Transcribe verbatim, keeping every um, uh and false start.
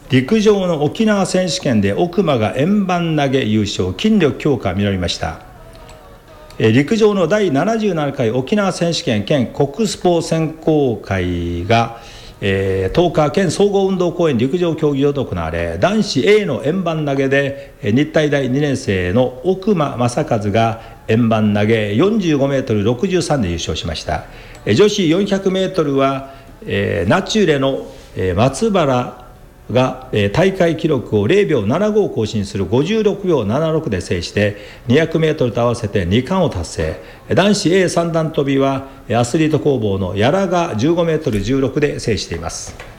陸上の沖縄選手権で奥間が円盤投げ優勝、筋力強化実りました。陸上のだいななじゅうななかい沖縄選手権兼国スポ選考会が、えー、とおか県総合運動公園陸上競技場で行われ、男子 A の円盤投げで日体大にねん生の奥間正和が円盤投げ よんじゅうごメートルろくじゅうさん で優勝しました。女子 よんひゃくメートル は、えー、ナチュレの、えー、松原が、えー、大会記録をれいびょうななご更新するごじゅうろくびょうななろくで制して にひゃくメートル と合わせてに冠を達成。男子 A 三段跳びはアスリート工房の屋良が じゅうごメートルじゅうろく で制しています。